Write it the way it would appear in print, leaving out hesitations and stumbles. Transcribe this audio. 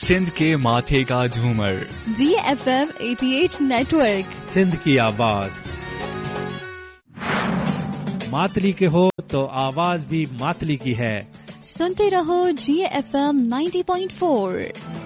सिंध के माथे का झूमर, DFM 88 नेटवर्क, सिंध की आवाज। मातली के हो तो आवाज भी मातली की है। सुनते रहो GFM 90.4।